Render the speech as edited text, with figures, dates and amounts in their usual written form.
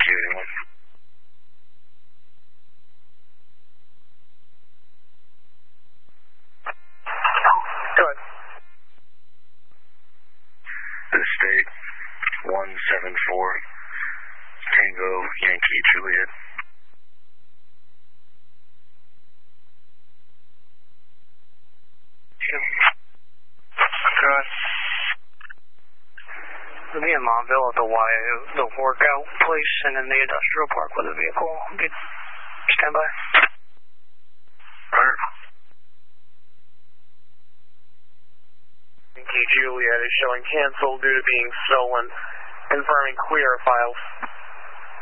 anyone. Go ahead. The state 174 Tango Yankee Juliet. Good. We'll be in Montville at the workout place and in the industrial park with a vehicle. Stand by. Alright. Yankee Juliet is showing canceled due to being stolen. Confirming clear files.